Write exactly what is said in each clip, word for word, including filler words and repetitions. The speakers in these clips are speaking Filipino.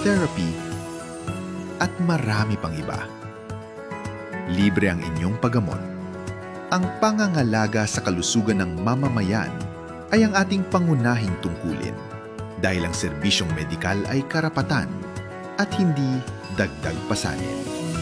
therapy, at marami pang iba. Libre ang inyong paggamot. Ang pangangalaga sa kalusugan ng mamamayan ay ang ating pangunahing tungkulin dahil ang serbisyong medikal ay karapatan at hindi dagdag pasanin.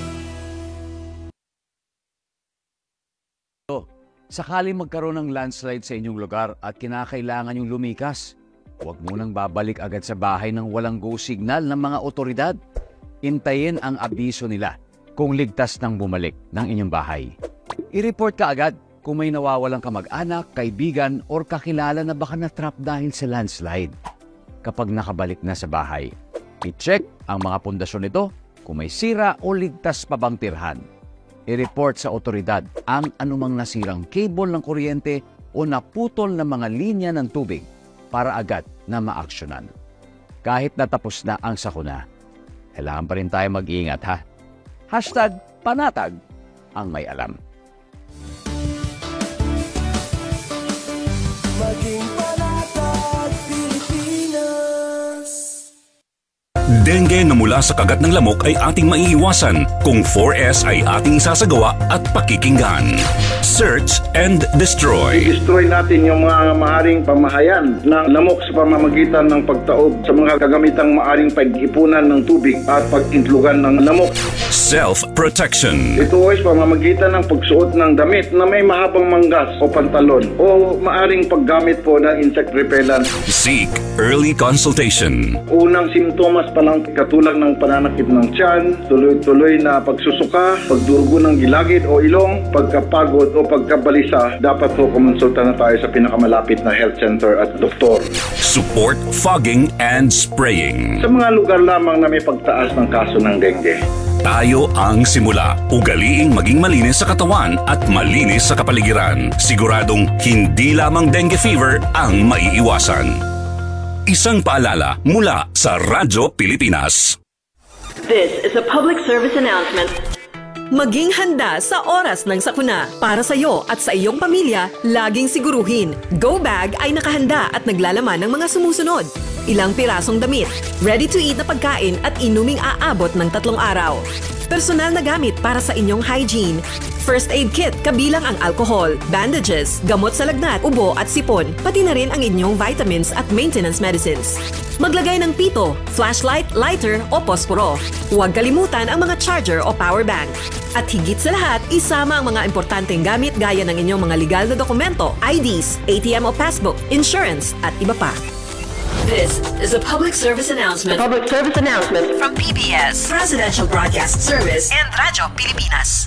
Sakaling magkaroon ng landslide sa inyong lugar at kinakailangan yung lumikas, huwag munang babalik agad sa bahay ng walang go signal ng mga otoridad. Intayin ang abiso nila kung ligtas nang bumalik ng inyong bahay. I-report ka agad kung may nawawalang kamag-anak, kaibigan, or kakilala na baka na-trap dahil sa landslide. Kapag nakabalik na sa bahay, i-check ang mga pundasyon nito kung may sira o ligtas pa bang tirhan. I-report sa otoridad ang anumang nasirang cable ng kuryente o naputol na mga linya ng tubig para agad na maaksyonan. Kahit natapos na ang sakuna, kailangan pa rin tayo mag-iingat ha. Hashtag panatag ang may alam. Maging panatag Pilipinas. Dengue na mula sa kagat ng lamok ay ating maiiwasan kung four S ay ating isasagawa at pakikinggan. Search and destroy. I-destroy natin yung mga maaring pamahayan ng lamok sa pamamagitan ng pagtaob sa mga kagamitang maaring pag-ipunan ng tubig at pag-intlugan ng lamok. Self-protection. Ito ay pamamagitan ng pagsuot ng damit na may mahabang manggas o pantalon o maaring paggamit po ng insect repellent. Seek early consultation. Unang simptomas pa lang katulad ng pananakit ng tiyan, tuloy-tuloy na pagsusuka, pagdurugo ng gilagid o ilong, pagkapagod o pagkabalisa, dapat po kumonsulta na tayo sa pinakamalapit na health center at doktor. Support fogging and spraying. Sa mga lugar lamang na may pagtaas ng kaso ng dengue. Tayo ang simula. Ugaliing maging malinis sa katawan at malinis sa kapaligiran. Siguradong hindi lamang dengue fever ang maiiwasan. Isang paalala mula sa Radyo Pilipinas. This is a public service announcement. Maging handa sa oras ng sakuna. Para sa iyo at sa iyong pamilya, laging siguruhin. Go Bag ay nakahanda at naglalaman ng mga sumusunod. Ilang pirasong damit, ready-to-eat na pagkain at inuming aabot ng tatlong araw. Personal na gamit para sa inyong hygiene. First aid kit kabilang ang alcohol, bandages, gamot sa lagnat, ubo at sipon, pati na rin ang inyong vitamins at maintenance medicines. Maglagay ng pito, flashlight, lighter o posporo. Huwag kalimutan ang mga charger o power bank. At higit sa lahat, isama ang mga importanteng gamit gaya ng inyong mga legal na dokumento, I Ds, A T M o passbook, insurance at iba pa. This is a public service announcement. A public service announcement From P B S, Presidential Broadcast Service, and Radyo Pilipinas.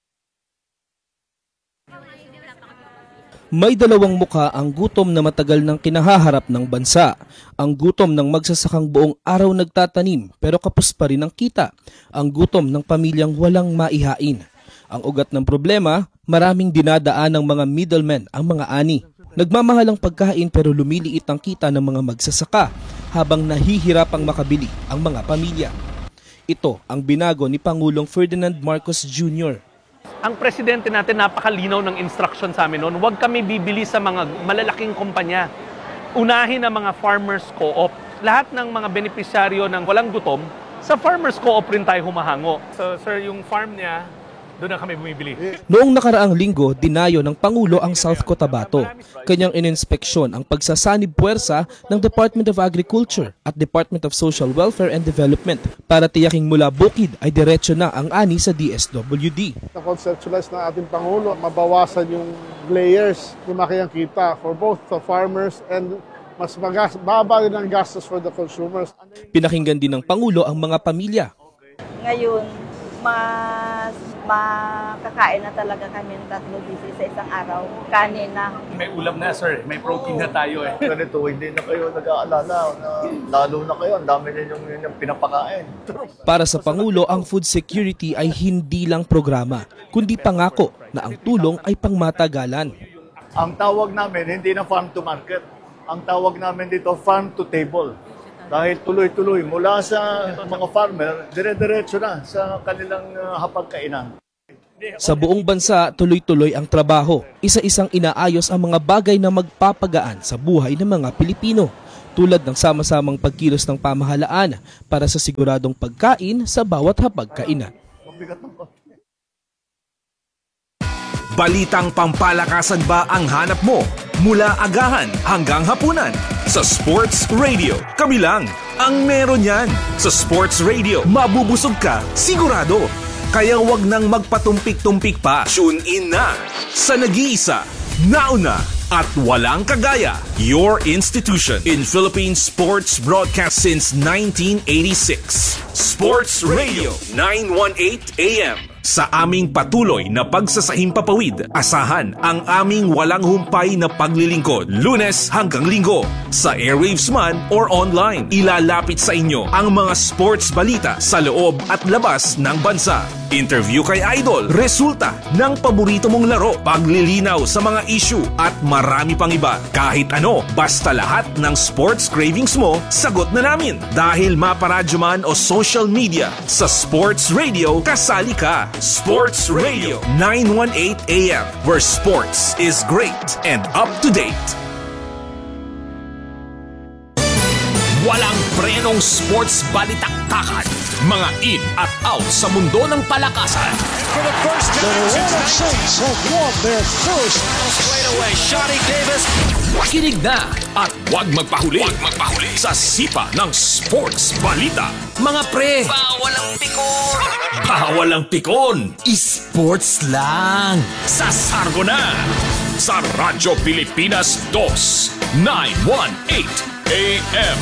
May dalawang muka ang gutom na matagal nang kinahaharap ng bansa. Ang gutom ng magsasakang buong araw nagtatanim pero kapos pa rin ang kita. Ang gutom ng pamilyang walang maihain. Ang ugat ng problema, maraming dinadaan ng mga middlemen ang mga ani. Nagmamahal ang pagkain pero lumiliit ang kita ng mga magsasaka habang nahihirapang makabili ang mga pamilya. Ito ang binago ni Pangulong Ferdinand Marcos Junior Ang presidente natin napakalinaw ng instruction sa amin noon, huwag kami bibili sa mga malalaking kumpanya. Unahin ang mga farmers co-op. Lahat ng mga benepisyaryo ng walang gutom, sa farmers co-op rin tayo humahango. So sir, yung farm niya, doon na kami bumibili. Noong nakaraang linggo, dinayo ng Pangulo ang South Cotabato. Kanyang ininspeksyon ang pagsasanib puwersa ng Department of Agriculture at Department of Social Welfare and Development para tiyaking mula bukid ay diretso na ang ani sa D S W D. Na-conceptualize ng ating Pangulo, mabawasan yung layers, lumaki ang kita for both the farmers and mas magas, baba rin ang gastos for the consumers. Pinakinggan din ng Pangulo ang mga pamilya. Ngayon, mas makakain na talaga kami ng tatlong beses sa isang araw. Kanin na. May ulam na sir, may protein na tayo eh. Ganito, hindi na kayo nag-aalala na lalo na kayo, ang dami ninyong yung pinapakain. Para sa Pangulo, ang food security ay hindi lang programa, kundi pangako na ang tulong ay pangmatagalan. Ang tawag namin, hindi na farm to market. Ang tawag namin dito, farm to table. Dahil tuloy-tuloy mula sa mga farmer, dire-diretso na sa kanilang uh, hapagkainan. Sa buong bansa, tuloy-tuloy ang trabaho. Isa-isang inaayos ang mga bagay na magpapagaan sa buhay ng mga Pilipino. tulad ng sama-samang pagkilos ng pamahalaan para sa siguradong pagkain sa bawat hapagkainan. Balitang pampalakasan ba ang hanap mo? Mula agahan hanggang hapunan. Sa Sports Radio, kami lang ang meron yan. Sa Sports Radio, mabubusog ka, sigurado. Kaya wag nang magpatumpik-tumpik pa. Tune in na sa nag-iisa, nauna, at walang kagaya. Your institution in Philippine sports broadcast since nineteen eighty-six. Sports Radio nine eighteen A M. Sa aming patuloy na pagsasahimpapawid, asahan ang aming walang humpay na paglilingkod. Lunes hanggang Linggo, sa airwaves man or online. Ilalapit sa inyo ang mga sports balita sa loob at labas ng bansa. Interview kay Idol, resulta ng paborito mong laro, paglilinaw sa mga issue at marami pang iba. Kahit ano, basta lahat ng sports cravings mo, sagot na namin. Dahil maparadyo man o social media, sa Sports Radio, kasali ka. Sports Radio nine eighteen A M, where sports is great and up to date. Walang prenong sports balitaktakan. Mga in at out sa mundo ng palakasan. For the first time, the Red Saints have won their first. Straight away, Shotty Davis. Kinig na at huwag magpahuli. Huwag magpahuli sa sipa ng sports balita. Mga pre, bawal ang pikon. Bawal ang pikon. Sports lang. Sa Sargo na. Sa Radyo Pilipinas two, nine eighteen A M.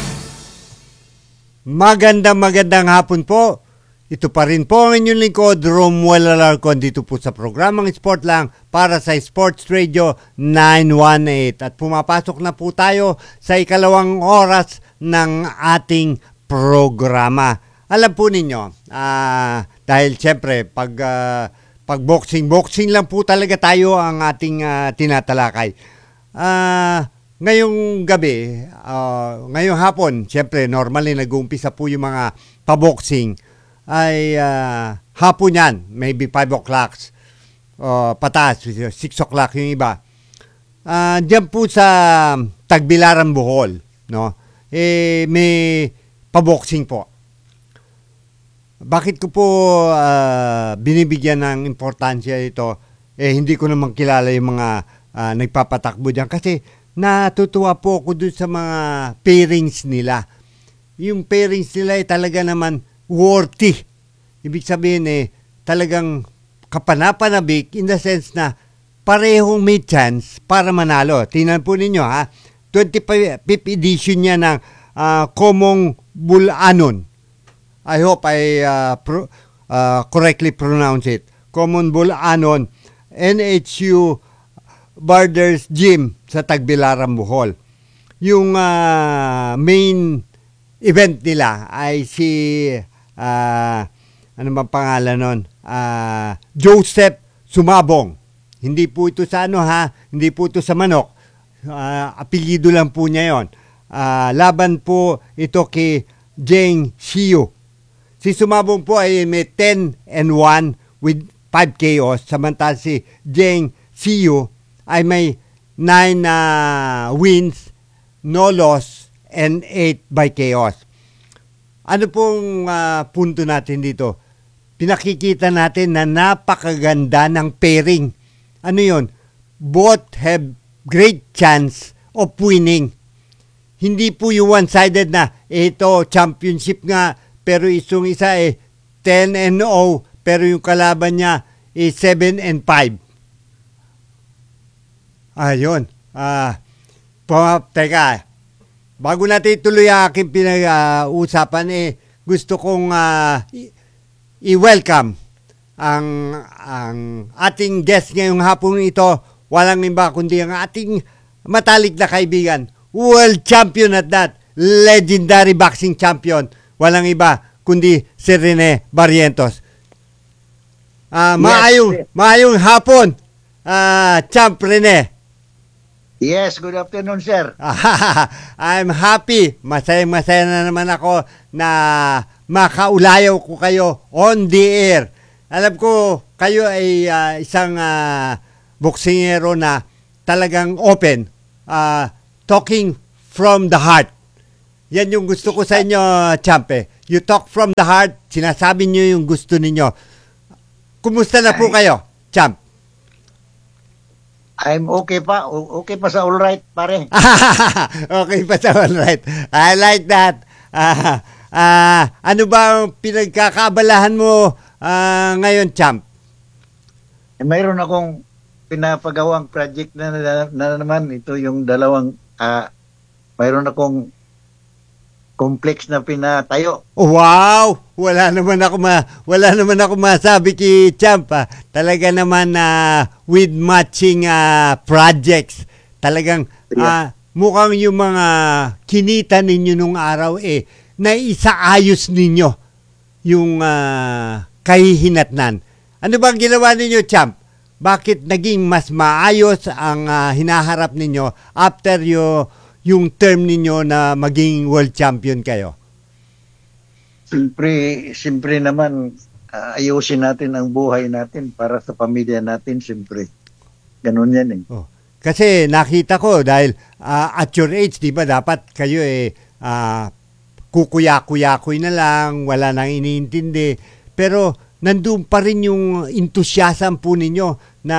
Magandang magandang hapon po. Ito pa rin po ang inyong lingkod, Romuel Alarcon, dito po sa programang Sport Lang para sa Sports Radio nine eighteen. At pumapasok na po tayo sa ikalawang oras ng ating programa. Alam po ninyo, uh, dahil siyempre pag, uh, pag boxing, boxing lang po talaga tayo ang ating uh, tinatalakay. Ah... Uh, Ngayong gabi, uh, ngayong hapon, siyempre, normally nag-uumpisa po yung mga paboxing ay uh, hapon yan, maybe five o'clock, uh, pataas, six o'clock yung iba. Uh, diyan po sa Tagbilaran, Bohol, no? Eh, may paboxing po. Bakit ko po uh, binibigyan ng importansya ito? Eh, hindi ko naman kilala yung mga uh, nagpapatakbo dyan kasi natutuwa po ako dun sa mga pairings nila. Yung pairings nila ay talaga naman worthy. Ibig sabihin eh, talagang kapanapanabik in the sense na parehong may chance para manalo. Tingnan po ninyo ha, twenty-fifth edition niya ng uh, Komong Bulanon. I hope I uh, pro, uh, correctly pronounce it. Komong Bulanon, N H U Barders Gym sa Tagbilaran, Bohol. Yung uh, main event nila ay si uh, ano bang pangalan nun? Uh, Joseph Sumabong. Hindi po ito sa ano ha, hindi po ito sa manok. Uh, apelyido lang po niya yon. Uh, laban po ito kay Jeng Siu. Si Sumabong po ay may ten and one with five K Os, samantala si Jeng Siu ay may nine uh, wins, no loss, and eight by chaos. Ano pong uh, punto natin dito? Pinakikita natin na napakaganda ng pairing. Ano yun? Both have great chance of winning. Hindi po yung one-sided na, ito, championship nga, pero isang isa eh, ten and oh, pero yung kalaban niya is seven and five. Ayun. Ah, uh, teka. Bago natin ituloy ang aking pinag-uusapan, uh, eh, gusto kong uh, i-welcome ang, ang ating guest ngayong hapon ito. Walang iba kundi ang ating matalik na kaibigan. World champion at that. Legendary boxing champion. Walang iba kundi si Rene Barrientos. Uh, maayong, yes. maayong hapon, uh, Champ Rene. Yes, good afternoon, sir. I'm happy. Masaya-masaya na naman ako na makaulayaw ko kayo on the air. Alam ko, kayo ay uh, isang uh, boksingero na talagang open. Uh, talking from the heart. yan yung gusto ko sa inyo, champ eh. You talk from the heart, sinasabi niyo yung gusto ninyo. Kumusta na po kayo, champ? I'm okay pa. O- Okay pa sa all right, pare. Okay pa sa all right. I like that. Ah, ah, ano ba ang pinagkakaabalahan mo ah, ngayon, champ? Eh, mayroon akong pinapagawang project na, na, na naman. Ito yung dalawang, ah, mayroon akong complex na pinatayo. Oh, wow! Wala naman ako ma wala naman ako masabi kay Champ. Ah. Talaga naman na uh, with matching uh, projects. Talagang uh, mukhang yung mga kinita ninyo nung araw eh naisaayos ninyo yung uh, kahihinatnan. Ano bang ginawa ninyo, Champ? Bakit naging mas maayos ang uh, hinaharap ninyo after yung yung term ninyo na maging world champion kayo? Siyempre, siyempre naman, uh, ayusin natin ang buhay natin para sa pamilya natin, siyempre. Ganun yan eh. Oh. Kasi nakita ko dahil uh, at your age, di ba, dapat kayo eh uh, kukuya-kuyakoy na lang, wala nang iniintindi. Pero nandun pa rin yung enthusiasm po ninyo na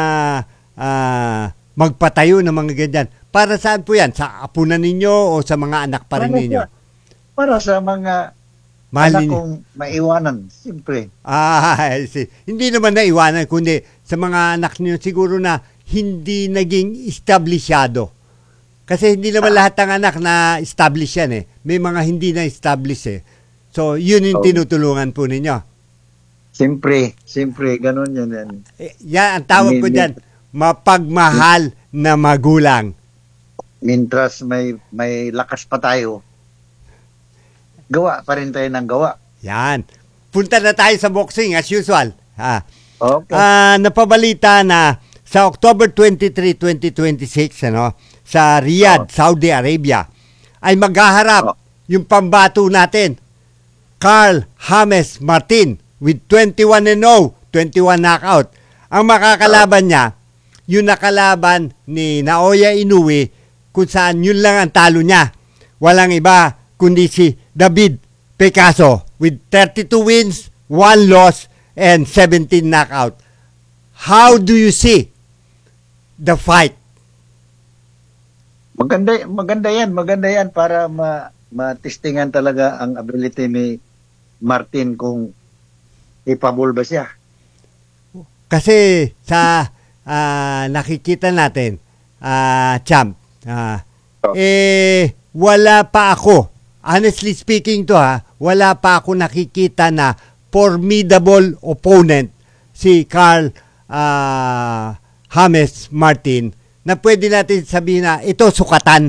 uh, magpatayo ng mga ganyan. Para saan po yan? Sa apunan ninyo o sa mga anak pa rin Para ninyo? sa- Para sa mga Mahal anak ninyo. kong maiwanan, siyempre. Ah, I see. Hindi naman naiwanan, kundi sa mga anak niyo siguro na hindi naging establishado. Kasi hindi naman lahat ng anak na establish yan eh. May mga hindi na establish eh. So, yun yung Oh. tinutulungan po ninyo. Siyempre, siyempre, ganun yan. yan. Eh, yan, ang tawag ko Min- dyan, mapagmahal na magulang. Mintras may may lakas pa tayo, gawa pa rin tayo ng gawa. Yan. Punta na tayo sa boxing as usual. Ha. Okay. Ah, napabalita na sa October twenty-third, twenty twenty-six, ano, sa Riyadh, Saudi Arabia, ay maghaharap yung pambato natin, Carl James Martin, with twenty-one and oh, twenty-one knockout. Ang makakalaban niya, yung nakalaban ni Naoya Inoue, kung saan yun lang ang talo niya. Walang iba kundi si David Picasso with thirty-two wins, one loss, and seventeen knockout. How do you see the fight? Maganda, maganda yan, maganda yan para ma, matistingan talaga ang ability ni Martin kung ipabol ba siya. Kasi sa ah, nakikita natin, ah, champ, ah, eh, wala pa ako, honestly speaking to ha, wala pa ako nakikita na formidable opponent si Carl ah, James Martin na pwede natin sabihin na ito sukatan.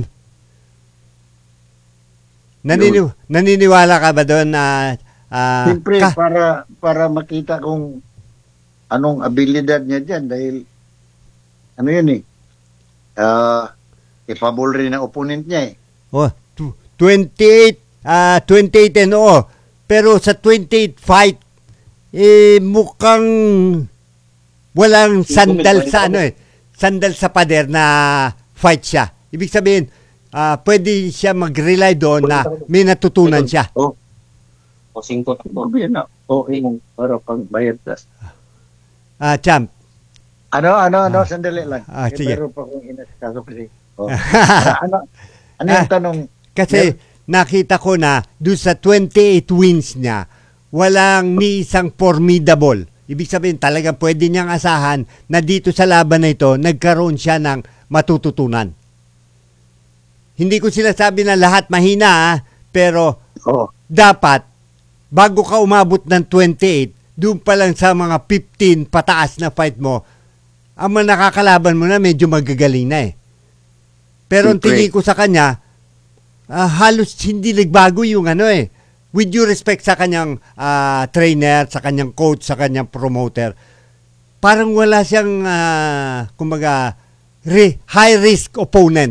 Nanini- naniniwala ka ba doon na ah, Siyempre, ka- para para makita kung anong abilidad niya dyan dahil ano yun eh, ah, ipabol rin ang opponent niya eh. Oh, tw- twenty-eight, ah, twenty-eight and oh. Pero sa twenty-eight fight, eh, mukhang walang sandal sa ano eh. Sandal sa pader na fight siya. Ibig sabihin, ah, pwede siya mag-rely doon na may natutunan siya. Oh. O singko na po. na. O yung para pang bayad na. Ah, champ. Ano, ano, ano, sandali lang. Ah, Eh, sige. Meron pa kong inaskaso kasi. Oh. Ah, ano, ano yung Ah, tanong? Kasi nakita ko na doon sa twenty-eight wins niya, walang ni isang formidable. Ibig sabihin talagang pwede niyang asahan na dito sa laban na ito, nagkaroon siya ng matututunan. Hindi ko sila sabi na lahat mahina, ah, pero oh. dapat, bago ka umabot ng twenty-eight, doon pa lang sa mga fifteen pataas na fight mo, ang mga nakakalaban mo na medyo magagaling na eh. Pero ang Siyempre. tingin ko sa kanya, ah, halos hindi nagbago yung ano eh. With due respect sa kanyang ah, trainer, sa kanyang coach, sa kanyang promoter, parang wala siyang, ah, kumbaga, re- high-risk opponent.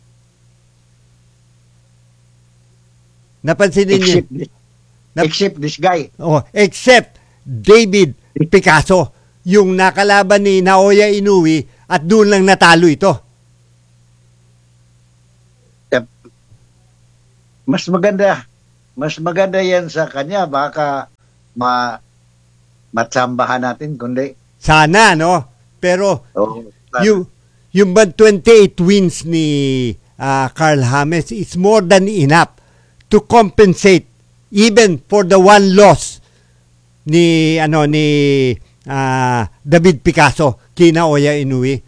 Napansin ninyo? Except, this, except this guy. Oh, except David Picasso, yung nakalaban ni Naoya Inoue at doon lang natalo ito. mas maganda. Mas maganda yan sa kanya. Baka ma matsambahan natin, kundi. Sana, no? Pero, Oh, yung, yung ba twenty-eight wins ni uh, Carl James is more than enough to compensate even for the one loss ni ano ni uh, David Picasso kina Oya Inoue.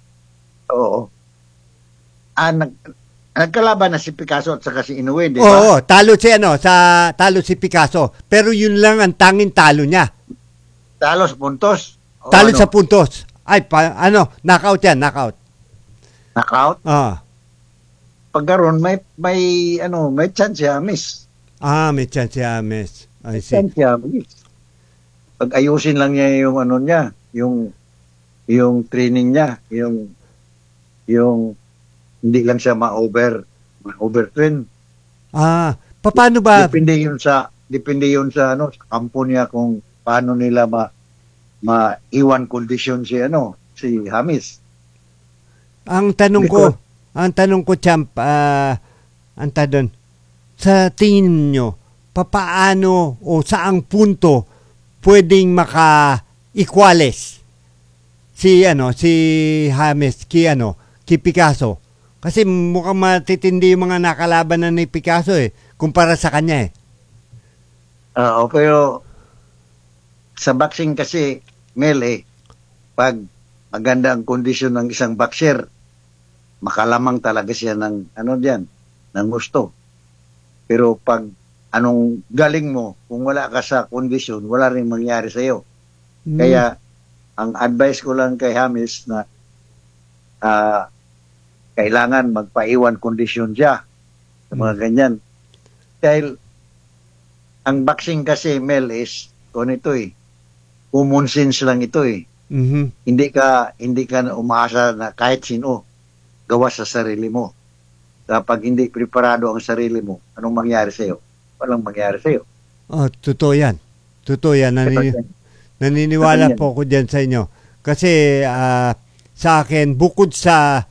Oo. Ah, nag, nagkalaban na si Picasso at saka si Inoue, di ba? Oo, talo si ano sa talo si Picasso. Pero yun lang ang tanging talo niya. Talo sa puntos. O Talo ano? sa puntos. Ay, pa, ano, knockout yan, knockout. Knockout? Ah. Pagkaroon, may, may, ano, may chance si James. Ah, may chance si James. I see. Chance si James. Pag ayusin lang niya yung ano niya, yung, yung training niya, yung, yung, hindi lang siya ma-over, ma-overtrain. Ah, paano ba? Depende yun sa, depende yun sa, ano, sa kampo niya kung paano nila ma, ma-iwan kondisyon si, ano, si James. Ang tanong ko, ang tanong ko, Champ, ah, ang tanong, sa tingin nyo, papaano o saang punto pwedeng maka-equales si, ano, si James, ki, ano, ki Picasso? Kasi mukhang matitindi yung mga nakalaban ni Picasso eh, kumpara sa kanya eh. Oo, pero sa boxing kasi, Mel, eh, pag maganda ang kondisyon ng isang boxer, makalamang talaga siya ng, ano diyan, ng gusto. Pero pag anong galing mo, kung wala ka sa kondisyon, wala rin mangyari sa iyo. Hmm. Kaya, ang advice ko lang kay James na uh, kailangan magpaiwan kondisyon siya sa mga Hmm. ganyan. Dahil, ang boxing kasi, Mel, is, kung ito eh, common sense lang ito eh. Mhm. Hindi ka hindi ka na umaasa na kahit sino gawa sa sarili mo. Kapag hindi preparado ang sarili mo, anong mangyari sa iyo? Walang mangyari sa iyo. Oh, totoo yan. Totoo yan. Nanini- naniniwala po ako dyan sa inyo. Kasi ah, sa akin, bukod sa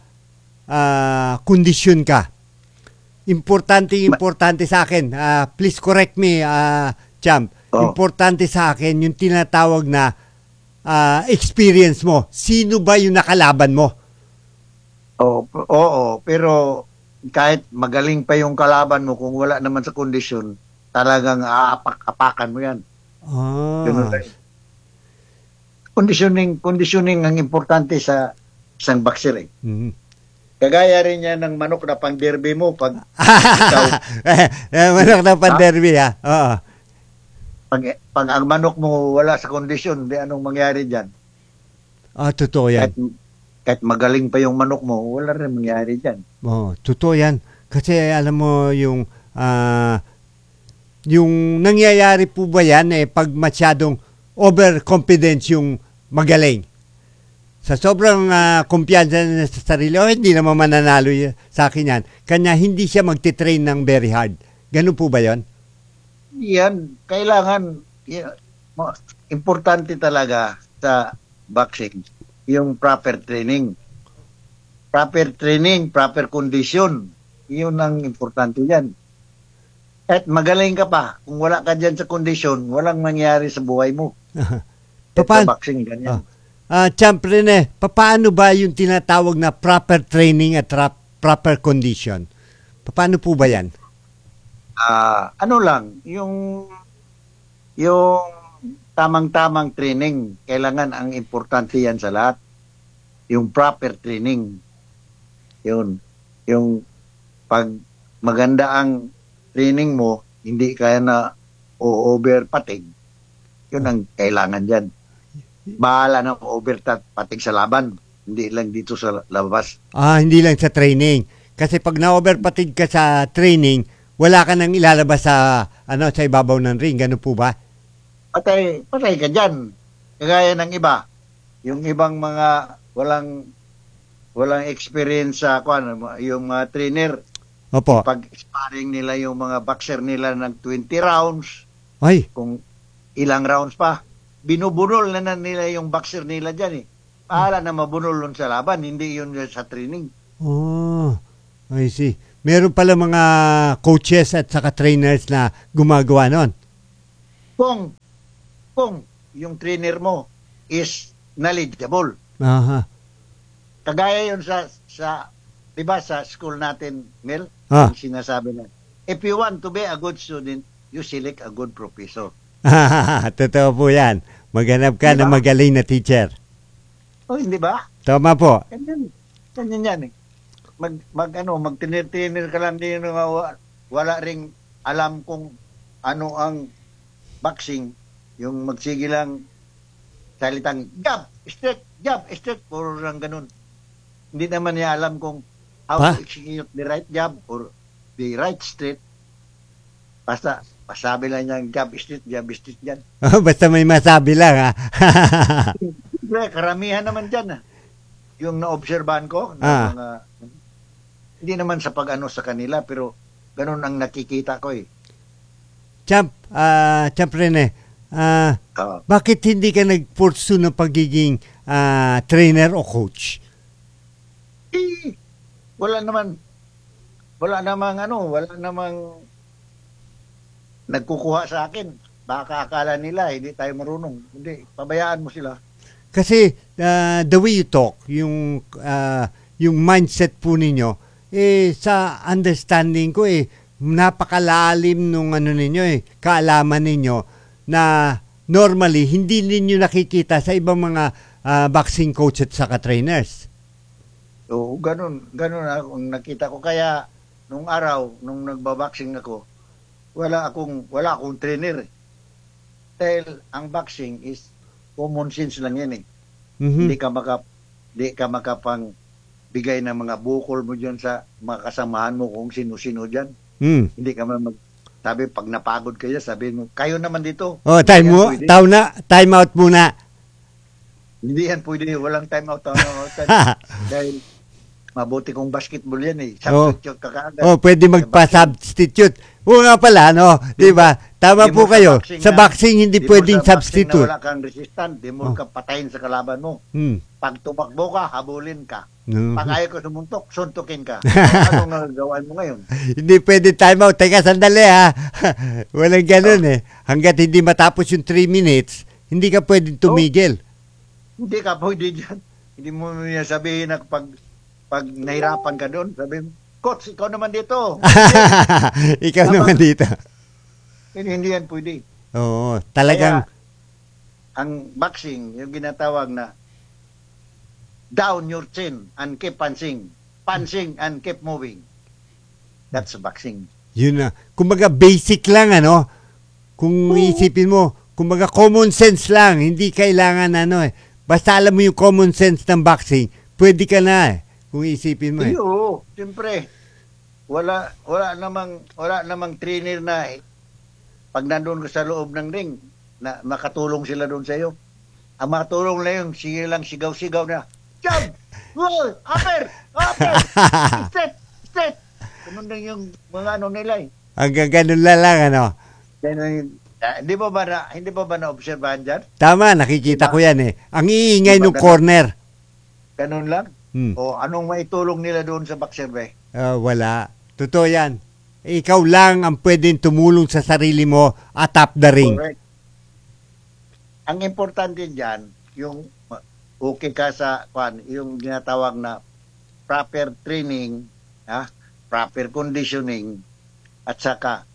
ah, kondisyon ka, importante, importante sa akin, ah, please correct me, ah, Champ, Oh. importante sa akin yung tinatawag na ah, experience mo. Sino ba yung nakalaban mo? Oo, oo, pero kahit magaling pa yung kalaban mo, kung wala naman sa kondisyon, talagang aapak-apakan mo yan. Ah. Ganun lang. Conditioning, conditioning ang importante sa isang boxer eh. Mhm. Kagaya rin yan ng manok na pang derby mo pag ikaw, Eh, manok na panderby ha. Oo. pag, pag ang manok mo wala sa kondisyon, di anong mangyari dyan? Ah, totoo yan. Kahit, kahit magaling pa yung manok mo, wala rin mangyari dyan. Oh, totoo yan. Kasi alam mo yung ah, yung nangyayari po ba yan eh pag masyadong overconfidence yung magaling. Sa sobrang uh, kumpiyansa na sa sarili, oh, hindi naman mananalo y- sa akin yan. Kanya hindi siya magtitrain ng very hard. Ganun po ba yon? Yan, kailangan, yan, mo- importante talaga sa boxing, yung proper training. Proper training, proper condition. Yun ang importante yan. At magaling ka pa, kung wala ka dyan sa kondisyon, walang mangyari sa buhay mo. Sa boxing, ganyan. Ah, Champ Rene, paano ba yung tinatawag na proper training at rap- proper condition? Paano po ba yan? Ah, ano lang, yung yung tamang-tamang training, kailangan ang importante yan sa lahat. Yung proper training. Yun. Yung pag maganda ang training mo, hindi kaya na o-over patig. Yun ang kailangan dyan. Bahala na over patig sa laban. Hindi lang dito sa labas. Ah, hindi lang sa training. Kasi pag na-overpatig ka sa training, wala ka nang ilalabas sa ano sa ibabaw ng ring. Ganun po ba? Patay, patay ka dyan. Kagaya ng iba. Yung ibang mga walang walang experience sa kwan, yung mga trainer. Opo. Pag sparring nila yung mga boxer nila ng twenty rounds. Ay. Kung ilang rounds pa. Binubunol na, na nila yung boxer nila dyan eh. Pahala na mabunol nun sa laban, hindi yun sa training. Oh, I see. meron pala mga coaches at saka trainers na gumagawa nun. Kung, kung yung trainer mo is knowledgeable. Aha. Kagaya yun sa, sa di ba sa school natin, Mel, Ah. yung sinasabi na, if you want to be a good student, you select a good professor. Totoo po yan. Maghanap ka Diba? ng magaling na teacher. O, hindi ba? Tama po. Ganyan. Ganyan yan eh. Mag, mag ano, magtinir-tinir ka lang din nga wa- wala ring alam kung ano ang boxing. Yung magsige lang salitang jab, straight, jab, straight, puro lang ganun. Hindi naman niya alam kung how Ha? to execute the right jab or the right straight. Basta, pasabi lang niya jab, straight, jab, straight yan. Basta may masabi lang ha. Siyempre, karamihan naman dyan. Ah. Yung naobserbahan ko, na Ah. mga, hindi naman sa pag-ano sa kanila, pero ganun ang nakikita ko eh. Champ, ah, Champ Rene, ah, Ah. bakit hindi ka nag-pursue ng pagiging ah, trainer o coach? Eh, wala naman, wala namang ano, wala namang nagkukuha sa akin. Baka akala nila, hindi tayo marunong. Hindi, pabayaan mo sila. Kasi ah, the way you talk, yung ah, yung mindset po ninyo, eh sa understanding ko eh napakalalim nung ano ninyo eh, kaalaman ninyo na normally hindi ninyo nakikita sa ibang mga ah, boxing coach at saka trainers. So, ganun, ganun ako nakita ko. Kaya, nung araw, nung nagbaboxing ako, wala akong, wala akong trainer eh. Dahil ang boxing is common sense lang yan eh. Mhm. Hindi ka maka, hindi ka makapang bigay ng mga bukol mo dyan sa mga kasamahan mo kung sino-sino dyan. Mm. Hindi ka man mag, sabi, pag napagod kayo, sabi mo, kayo naman dito. Oh, time Hindi mo, yan pwede. time na, time out muna. Hindi yan pwede, walang time out. Time out time. Dahil mabuti kong basketball yan eh. Oh. Substitute ka kaagad. Oh, pwede magpa-substitute. Oo nga pala, no? Di ba? Tama Di po mo kayo. boxing Sa na- boxing, hindi di mo pwedeng sa boxing substitute. Na wala kang resistant, di mo Oh. ka patayin sa kalaban mo. Hmm. Pag tumakbo ka, habulin ka. No. Pag ayaw ko sumuntok, suntukin ka. Ano nga gawin mo ngayon? Hindi pwede time out. Teka, sandali ha. Walang ganun eh. Hanggat hindi matapos yung three minutes, hindi ka pwedeng tumigil. Hindi ka pwede dyan. Hindi mo niya sabihin na pag, pag nahirapan ka doon, sabihin, Coach, ikaw naman dito. Ikaw Tama. naman dito. Hindi, hindi yan pwede. Oo, talagang... Kaya, ang boxing, yung ginatawag na down your chin and keep punching. Punching and keep moving. That's boxing. Yun na. Kumbaga basic lang ano. Kung isipin mo, kumbaga common sense lang. Hindi kailangan ano eh. Basta alam mo yung common sense ng boxing, pwede ka na eh. Kung isipin mo eh. Ay, oo, siyempre. Wala, wala namang, wala namang trainer na eh. Pag nandun ka sa loob ng ring, na makatulong sila doon sa iyo. Ang makatulong na yung sige lang sigaw-sigaw na, jump! Roll! Upper! Upper! Straight! Straight! Ganun lang yung mga ano nila eh. Hanggang ganun lang lang ano. Ganun, ah, hindi ba ba na, hindi ba ba na-obserbahan dyan? Tama, nakikita ko yan eh. Ang iingay Diba nung ganun? corner. Ganun lang? Hmm. O anong maitulong nila doon sa boxer ba? Ah, wala. Totoo yan. Ikaw lang ang pwedeng tumulong sa sarili mo atop the ring. Correct. Ang importante dyan, yung okay ka sa, kwan, yung ginatawag na proper training, ha? Proper conditioning, at saka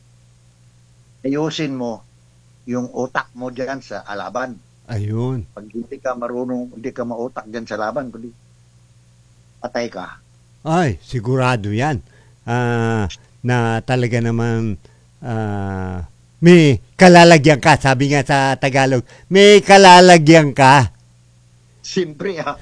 ayusin mo yung utak mo dyan sa alaban. Ayun. Pag hindi ka marunong, hindi ka mautak dyan sa laban, kundi patay ka. Ay, sigurado yan. Ah, na talaga naman ah, may kalalagyan ka. Sabi nga sa Tagalog, may kalalagyan ka. Siyempre ha.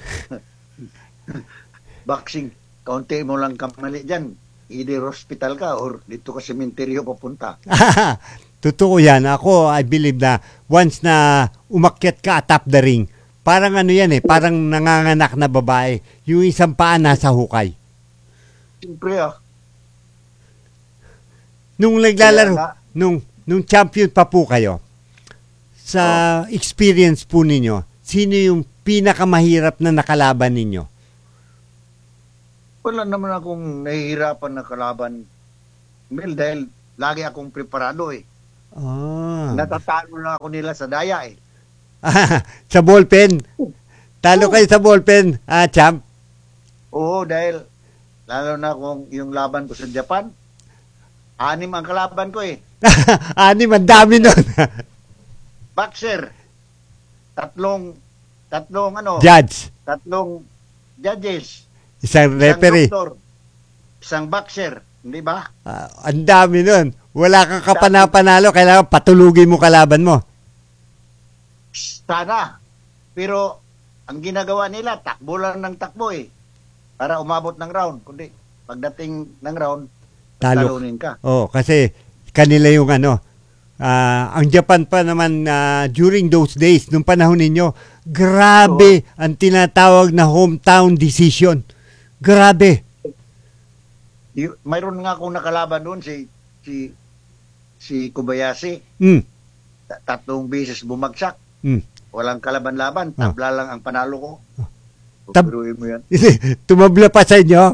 Boxing, kaunti mo lang kamali dyan. Either hospital ka or dito ka sementeryo papunta. Totoo yan. Ako, I believe na once na umakyat ka atop the ring, parang ano yan eh, parang nanganganak na babae. Yung isang paa nasa hukay. Siyempre ah. Nung naglalaro, Kaya nga- nung, nung champion pa po kayo, sa experience po ninyo, sino yung pinakamahirap na nakalaban ninyo? wala naman akong nahihirapan na kalaban, Mel, dahil lagi akong preparado eh. Ah. Natatalo na ako nila sa daya eh. Sa ballpen. Talo kayo sa ballpen, ah, champ. Oo, dahil lalo na kung yung laban ko sa Japan, anim ang kalaban ko eh. Anim, ang dami nun. Boxer, tatlong, tatlong ano? Judge. Tatlong judges. Isang referee. Isang doktor, isang boxer, hindi ba? Ah, ang dami nun. Wala kang kapanapanalo, kailangan patulugin mo kalaban mo. Sana. Pero, ang ginagawa nila, takbo lang ng takbo eh. Para umabot ng round. Kundi, pagdating ng round, Talo. talunin ka. Oh, kasi kanila yung ano, ah, ang Japan pa naman ah, during those days, nung panahon ninyo, grabe ang tinatawag na hometown decision. Grabe. Y- mayroon nga akong nakalaban doon, si, si, si Kobayashi. Mm. Ta- Tatlong beses bumagsak. Mm. Walang kalaban-laban. Tabla lang ang panalo ko. Tab- Tuturuin mo yan. Tumabla pa sa inyo.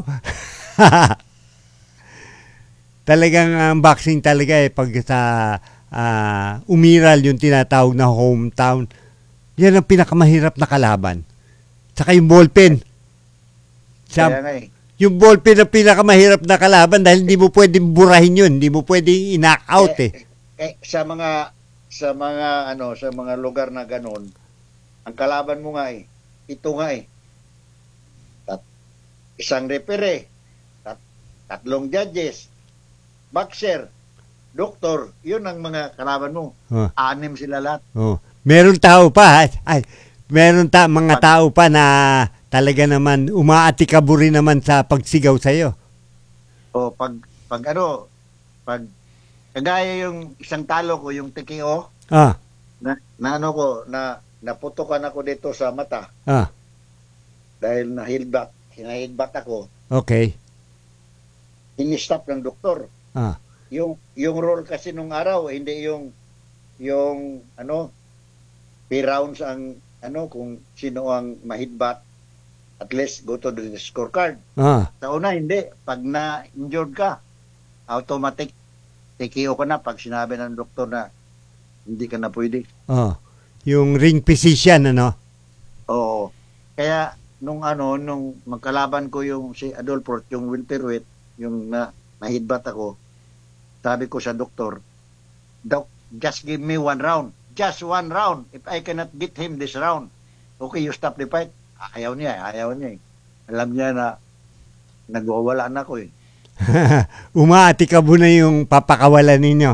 Talagang ang boxing talaga eh, pag sa ah, umiral yung tinatawag na hometown, yan ang pinakamahirap na kalaban. Saka yung ballpen. Sa, Kaya nga eh. yung ballpen ang pinakamahirap na kalaban dahil hindi mo pwedeng burahin yun, hindi mo pwedeng i-knock out eh. Eh, sa mga sa mga ano sa mga lugar na ganon, ang kalaban mo nga eh, ito nga eh. Tat, isang referee, tat, tatlong judges, boxer, doktor, yun ang mga kalaban mo. Oh. Anim sila lahat. Oh. Meron tao pa, ay, meron ta mga tao pa na talaga naman umaatikabo rin naman sa pagsigaw sa iyo. O pag pag ano, pag kagaya yung isang talo ko, yung T K O, Ah, na, na ano ko, na naputokan ako dito sa mata ah, dahil nahilbat, hinahilbat ako, okay. ini-stop ng doktor. Ah, Yung yung role kasi nung araw, hindi yung yung ano, pay rounds ang ano, kung sino ang mahidbat, at least go to the scorecard. ah, Sa una, hindi. Pag na-injured ka, automatic T K O ka na pag sinabi ng doktor na hindi ka na pwede. oh. Yung ring physician, ano? Oo. Kaya, nung ano, nung magkalaban ko yung si Adolfo, yung welterweight, yung na, nahidbat ako, sabi ko sa doktor, Doc, just give me one round. Just one round. If I cannot beat him this round, okay, you stop the fight. Ayaw niya, ayaw niya eh. Alam niya na nagwawala na ako eh. Umaatikabo na yung papakawalan ninyo.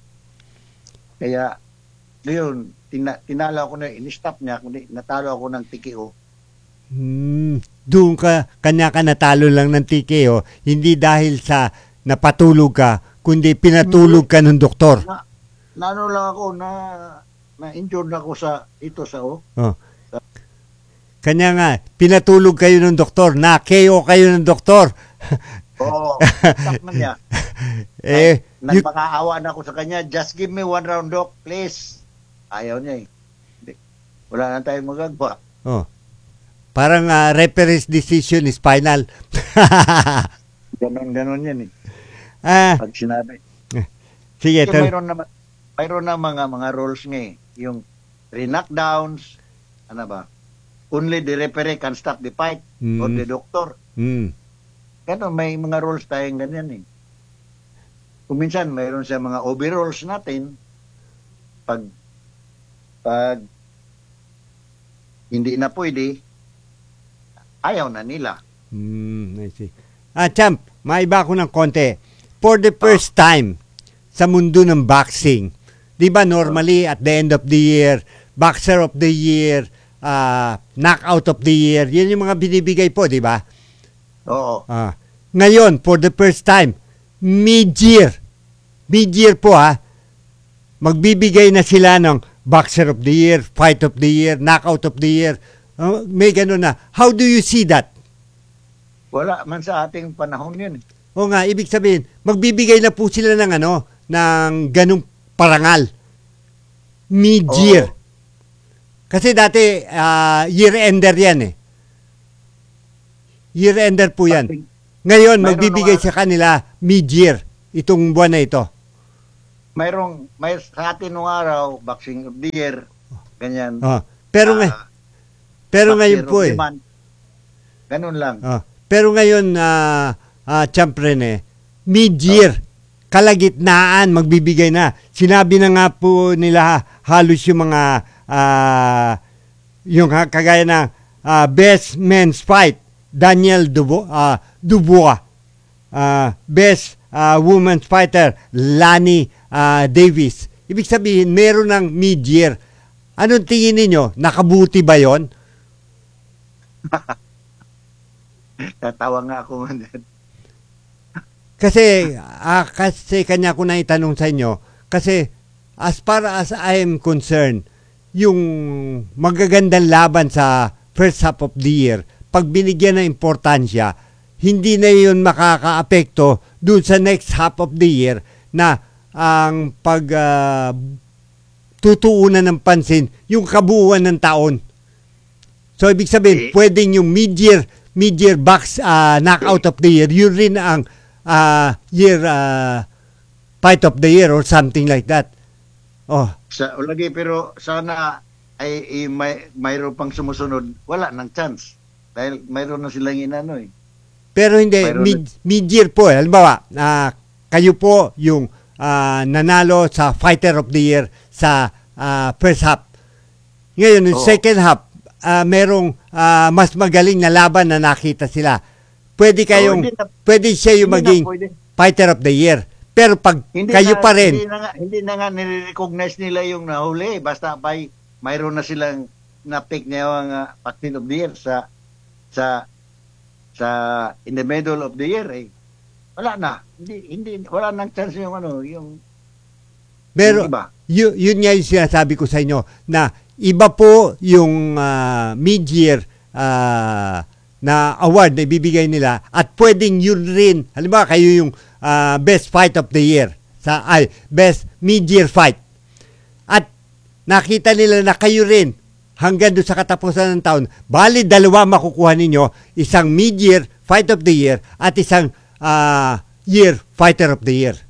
Kaya, yun, tina, tinalo ako na, in-stop niya, kundi natalo ako ng T K O. Hmm, doon ka, kanya ka natalo lang ng T K O, hindi dahil sa napatulog ka, kundi pinatulog ka ng doktor. Na, na ano lang ako, na, na-injured na ako sa, ito sa O. Oh. Kanya nga, pinatulog kayo ng doktor, na-K O kayo ng doktor. Oo, stop na niya. eh, you- Nagpakaawa na ako sa kanya, just give me one round, doc, please. Ayaw niya eh. Hindi. Wala na tayong magagawa. oh. Parang ah, referee's decision is final. Ganon, ganon yan eh. Ah, Pag sinabi. sige, Kasi tal- mayroon na, mayroon na mga mga rules nga eh. Yung three knockdowns, ano ba? Only the referee can stop the fight or Mm. the doctor. Mm. Ganon, may mga rules tayong ganyan eh. Kung minsan, mayroon sa mga overrules natin, pag pag hindi na pwede, ayaw na nila. Mm, I see. Ah, champ, maiba ko ng konti. For the first time sa mundo ng boxing, di ba normally at the end of the year, boxer of the year, uh, knockout of the year, yun yung mga binibigay po, di ba? Oo. Ah. Ngayon, for the first time, mid-year, mid-year po ha, magbibigay na sila ng boxer of the year, fight of the year, knockout of the year. Uh, may ganun na. How do you see that? Wala man sa ating panahon yun. O nga, ibig sabihin, magbibigay na po sila ng ano, ng ganung parangal. Mid-year. Oo. Kasi dati, ah, year-ender yan eh. Year-ender po yan. Pag, Ngayon, Mayroon magbibigay mga- sa kanila mid-year itong buwan na ito. Mayroong, may, sa atin nung araw, Boxing of the Year, ganyan. Oh, pero Ah, ngay- pero Boxer ngayon of po the eh. Month. Ganun lang. Oh, pero ngayon na uh, Champ Rene, mid-year, kalagitnaan magbibigay na. Sinabi na nga po nila halos yung mga ah, yung ha- kagaya ng ah, Best Men's Fight, Daniel Dubo, ah, Dubois. Ah, Best ah, Women's Fighter, Lani ah, Davis. Ibig sabihin, meron ng mid-year. Anong tingin ninyo? Nakabuti ba yon? Tatawa nga ako man. Kasi, ah, kasi kanya ko na itanong sa inyo, kasi as far as I am concerned, yung magagandang laban sa first half of the year, pag binigyan ng importansya, hindi na yun makakaapekto dun sa next half of the year na ang pag ah, tutuunan ng pansin yung kabuuan ng taon. So, ibig sabihin, pwedeng yung mid-year, mid-year box ah, knockout of the year, yun rin ang ah, year ah, fight of the year or something like that. Oh, Sa, lagi, pero sana ay, ay may, mayroon pang sumusunod, wala ng chance. Dahil mayroon na silang inano eh. pero hindi, Mayroon mid, mid-year po. Eh. Halimbawa, ah, kayo po yung ah, nanalo sa fighter of the year sa ah, first half. Ngayon, yung Oo. second half, ah, merong ah, mas magaling na laban na nakita sila. Pwede kayong, Oo, hindi na- pwede siya yung hindi na maging pwede. fighter of the year. Pero pag Hindi kayo na, pa rin, Hindi na nga, hindi na nga nire-recognize nila yung nahuli. Basta by, mayroon na silang na-pick na yung uh, Captain of the Year sa sa sa in the middle of the year eh. Wala na. Hindi hindi wala nang chance yung ano, yung pero yung iba. yun, yun nga yung sinasabi ko sa inyo na iba po yung ah, mid-year ah, na award na ibibigay nila at pwedeng yun rin. Halimbawa, kayo yung ah, best fight of the year sa ay best mid-year fight. At nakita nila na kayo rin hanggang doon sa katapusan ng taon, bali dalawa makukuha ninyo, isang mid-year fight of the year at isang ah, year fighter of the year.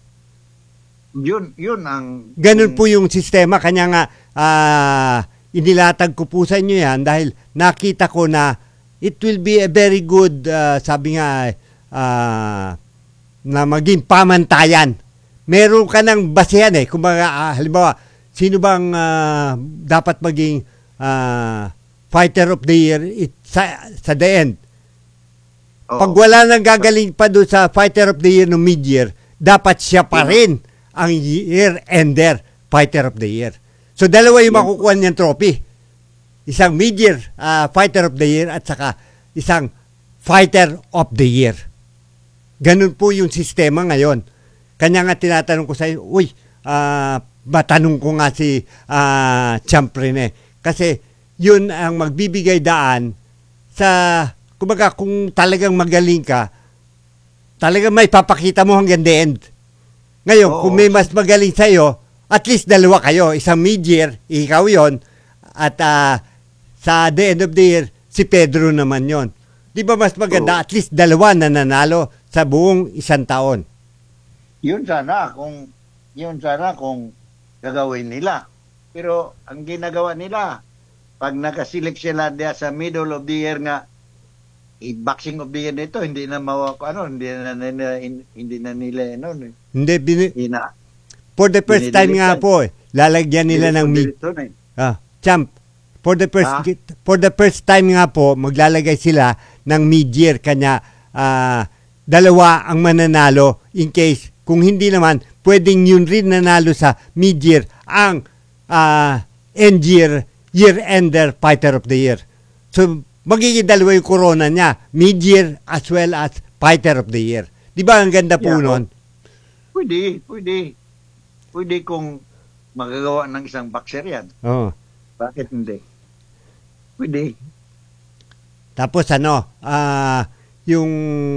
Yun yun ang Ganun po yung sistema. Kanya nga, ah, inilatag ko po sa inyo yan dahil nakita ko na it will be a very good, ah, sabi nga, ah, na maging pamantayan. Meron ka ng basehan eh. Kung mga, halimbawa, sino bang ah, dapat maging ah, fighter of the year it, sa, sa the end? Pag wala nang gagaling pa doon sa fighter of the year no mid-year, dapat siya pa rin ang year-ender fighter of the year. So, dalawa yung makukuha niyang trophy. Isang mid-year ah, fighter of the year at saka isang fighter of the year. Ganun po yung sistema ngayon. Kanya nga tinatanong ko sa iyo, uy, ah, matanong ko nga si ah, Champ Rene. Kasi yun ang magbibigay daan sa, kumbaga kung talagang magaling ka, talagang may papakita mo hanggang the end. Ngayon, Oo. kung may mas magaling sa iyo, at least dalawa kayo. Isang mid-year, ikaw yon at ah, sa the end of the year, si Pedro naman yon. Di ba mas maganda? Oo. At least dalawa na nanalo sa buong isang taon. Yun sana kung yun sana kung gagawin nila. Pero ang ginagawa nila, pag nakaselect sila diya sa middle of the year nga, i-boxing of the year nito, hindi na mawako, ano, hindi na nila, hindi na nila, ano, eh. Hindi, bini- Hindi na. for the first time nga Dinidilitan. po, eh, lalagyan nila ng mid. Dirito na eh. Ah, Champ, for the first Ah? for the first time nga po, maglalagay sila ng mid-year kanya ah, dalawa ang mananalo in case kung hindi naman pwedeng yun rin nanalo sa mid-year ang ah, end year year-ender fighter of the year. So magiging dalawa yung corona niya, mid-year as well as fighter of the year. Di ba ang ganda po Yeah, nun? Pwede, pwede. Pwede kung magagawa ng isang boxer yan. Oo. Bakit hindi? Pwede. Tapos ano, ah yung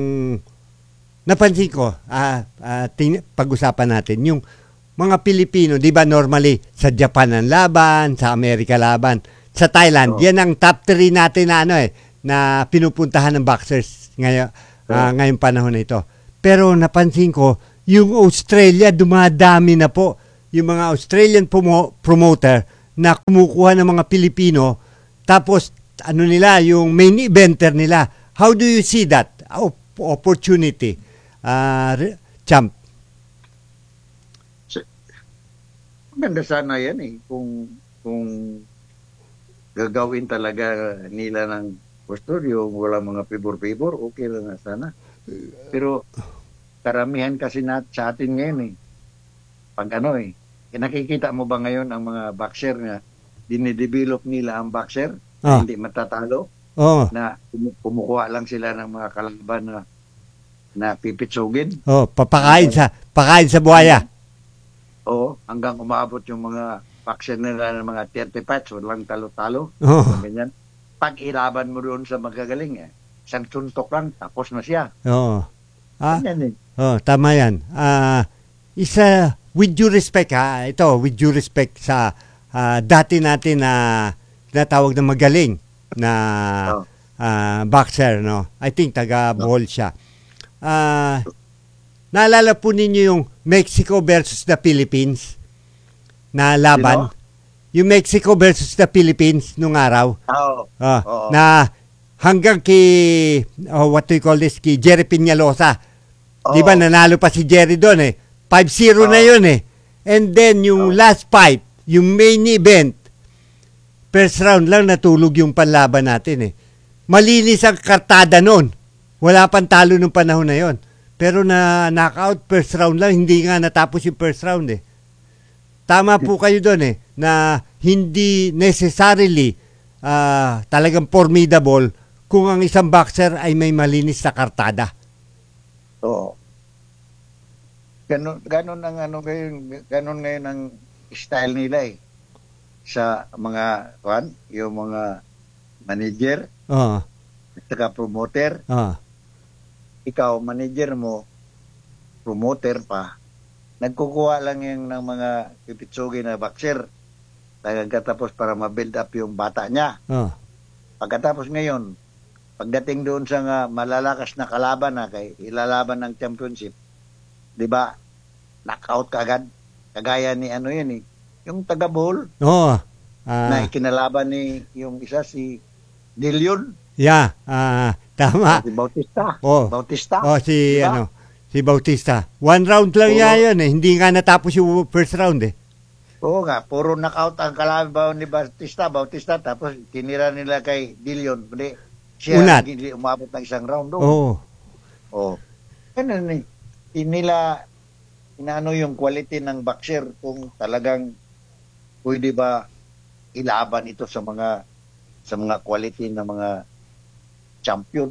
napansin ko, ah, ah, ting- pag-usapan natin, yung mga Pilipino, di ba normally sa Japan ang laban, sa Amerika laban, sa Thailand, Oo. yan ang top three natin na ano eh, na pinupuntahan ng boxers ngayon, ah, ngayong panahon na ito. Pero napansin ko, yung Australia, dumadami na po yung mga Australian promo- promoter na kumukuha ng mga Pilipino, tapos ano nila, yung main eventer nila. How do you see that Op- opportunity, uh, Champ? Maganda sana yan eh. Kung, kung gagawin talaga nila ng gusto, yung wala mga pibor-pibor, okay lang na sana. Pero karamihan kasi na, sa atin ngayon eh. Pag ano eh, nakikita mo ba ngayon ang mga boxer na dinidevelop nila ang boxer Ah. na hindi matatalo? Oh. Na kumu- kumukuha lang sila ng mga kalaban na na pipitsugin. Oh, papakain sa pakain sa buhaya. Oo, hanggang umabot yung mga boxer nila ng mga thirty fights, walang talo-talo. Oh. Ganyan. Pag ilaban mo doon sa magagaling eh, isang suntok lang, tapos na siya. Oo. Ah, Ganyan eh. oh, tama yan. Ah, isa, with due respect ha, ito, with due respect sa ah, dati natin na tinatawag na magaling na ah, boxer, no? I think taga Bohol siya. Ah, naalala po ninyo yung Mexico versus the Philippines na laban? Yung Mexico versus the Philippines nung araw. Oo. Ah, Oo. na hanggang kay oh, what do you call this, kay Jerry Peñalosa. Di ba nanalo pa si Jerry doon eh. five zero na yun eh. And then yung last fight, yung main event, first round lang natulog yung panlaban natin eh. Malinis ang kartada noon. Wala pang talo nung panahon na yon. Pero na knockout first round lang, hindi nga natapos yung first round eh. Tama po kayo doon eh, na hindi necessarily uh, talagang formidable kung ang isang boxer ay may malinis na kartada. Oo. Ganon, ganon ang ano ngayon, ganon ngayon ang style nila eh. Sa mga, kwan, yung mga manager, Oo. saka promoter. Ah. Ikaw, manager mo, promoter pa, nagkukuha lang yung ng mga pipitsugi na boxer. Pagkatapos para ma-build up yung bata niya. Ah. Pagkatapos ngayon, pagdating doon sa nga malalakas na kalaban na kay ilalaban ng championship, di ba, knockout ka agad. Kagaya ni ano yun eh, yung taga-Bohol. Oo. Ah. Na ikinalaban ni yung isa si De Leon. Yeah, ah, tama. Si Bautista. Oh. Bautista. Oh, si Diba? ano, si Bautista. One round lang Oo. niya yun eh. Hindi nga natapos yung first round eh. Oo nga, puro knockout ang kalaban ni Bautista, Bautista, tapos tinira nila kay De Leon. Hindi, siya Unat. hindi umabot ng isang round doon. Oo. Oo. Ganun eh. Hindi nila inaano yung quality ng boxer kung talagang pwede ba ilaban ito sa mga sa mga quality ng mga champion.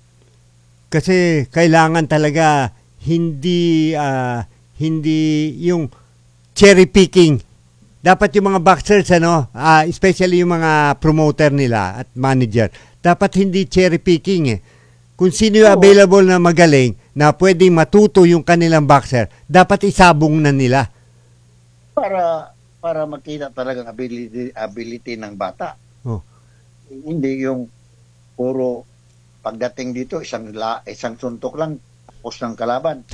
Kasi kailangan talaga hindi ah, hindi yung cherry picking. Dapat yung mga boxers ano, ah, especially yung mga promoter nila at manager, dapat hindi cherry picking eh. Kung sino yung available na magaling na pwedeng matuto yung kanilang boxer, dapat isabong na nila. Para para makita talagang ability ability ng bata. Oh. Hindi yung puro pagdating dito isang la, isang suntok lang tapos ng kalaban.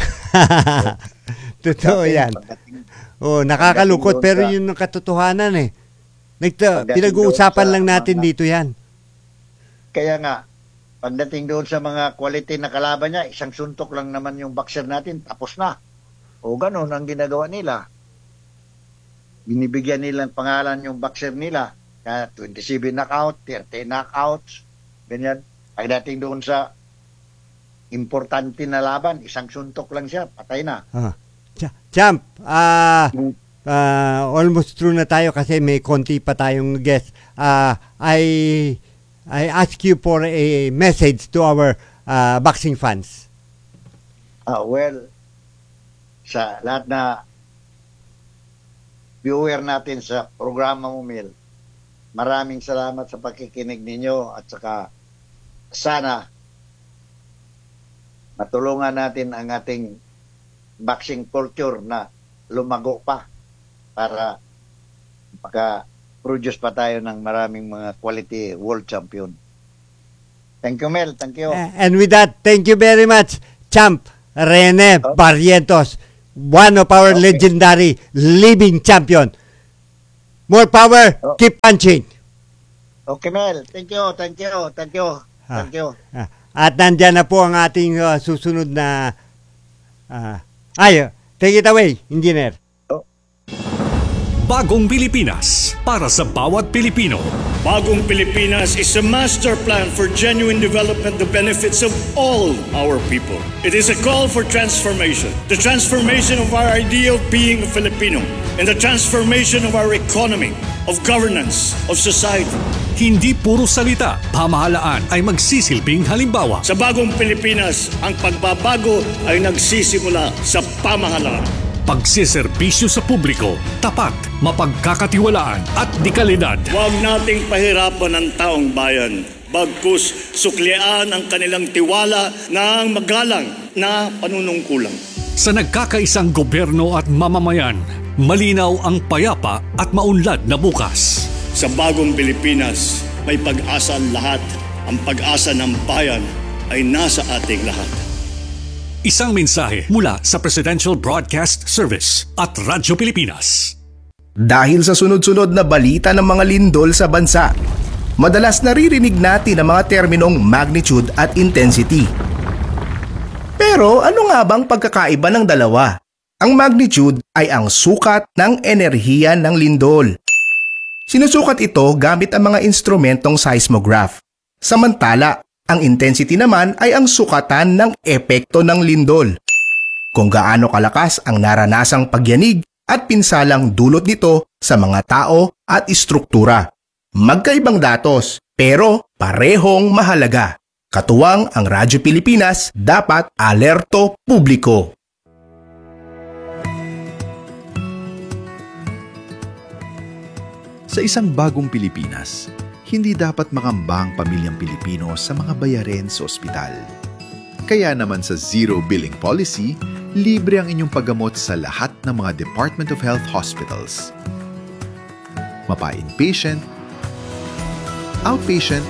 Totoo yan. Oh, nakakalukot pero sa- yun ang katotohanan eh. Nagta, Pagdating pinag-uusapan doon sa lang natin mga- dito yan. Kaya nga pagdating doon sa mga quality na kalaban niya, isang suntok lang naman yung boxer natin tapos na. O ganun ang ginagawa nila. Binibigyan nilang pangalan yung boxer nila. Kaya twenty-seven knockout, thirty knockouts, ganyan. Pagdating doon sa importante na laban, isang suntok lang siya, patay na. Ah. Ch- Champ, ah ah, almost through na tayo kasi may konti pa tayong guest. Ah, I I ask you for a message to our ah, boxing fans. Ah, well, sa lahat na viewer natin sa programa mo, Mil, maraming salamat sa pakikinig ninyo at saka sana matulungan natin ang ating boxing culture na lumago pa para maka-produce pa tayo ng maraming mga quality world champion. Thank you, Mel. Thank you. And with that, thank you very much, Champ Rene oh. Barrientos, one of our okay. legendary living champion. More power, oh. keep punching. Okay, Mel. Thank you, thank you, thank you, thank you. Ah, ah. At nandyan na po ang ating uh, susunod na... Uh, ay, take it away, Engineer. Bagong Pilipinas para sa bawat Pilipino. Bagong Pilipinas is a master plan for genuine development that benefits of all our people. It is a call for transformation. The transformation of our idea of being a Filipino and the transformation of our economy, of governance, of society. Hindi puro salita, pamahalaan ay magsisilbing halimbawa. Sa Bagong Pilipinas, ang pagbabago ay nagsisimula sa pamahalaan. Pagsiservisyo sa publiko, tapat, mapagkakatiwalaan at dekalidad. Huwag nating pahirapan ang taong bayan. Bagkus, suklian ang kanilang tiwala ng magalang na panunungkulan. Sa nagkakaisang gobyerno at mamamayan, malinaw ang payapa at maunlad na bukas. Sa Bagong Pilipinas, may pag-asa ang lahat. Ang pag-asa ng bayan ay nasa ating lahat. Isang mensahe mula sa Presidential Broadcast Service at Radyo Pilipinas. Dahil sa sunod-sunod na balita ng mga lindol sa bansa, madalas naririnig natin ang mga terminong magnitude at intensity. Pero ano nga bang pagkakaiba ng dalawa? Ang magnitude ay ang sukat ng enerhiya ng lindol. Sinusukat ito gamit ang mga instrumentong seismograph. Samantala, ang intensity naman ay ang sukatan ng epekto ng lindol. Kung gaano kalakas ang naranasang pagyanig at pinsalang dulot nito sa mga tao at istruktura. Magkaibang datos, pero parehong mahalaga. Katuwang ang Radyo Pilipinas, dapat alerto publiko. Sa isang bagong Pilipinas, hindi dapat makamba ang pamilyang Pilipino sa mga bayarin sa ospital. Kaya naman sa Zero Billing Policy, libre ang inyong paggamot sa lahat ng mga Department of Health hospitals. Mapa-inpatient, outpatient,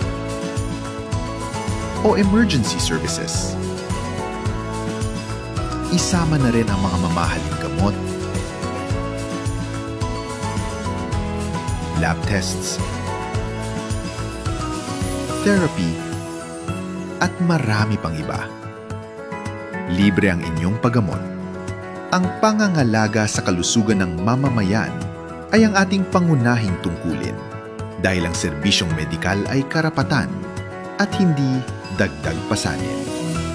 o emergency services. Isama na rin ang mga mamahaling gamot, lab tests, therapy, at marami pang iba. Libre ang inyong paggamot. Ang pangangalaga sa kalusugan ng mamamayan ay ang ating pangunahing tungkulin dahil ang serbisyong medikal ay karapatan at hindi dagdag pasanin.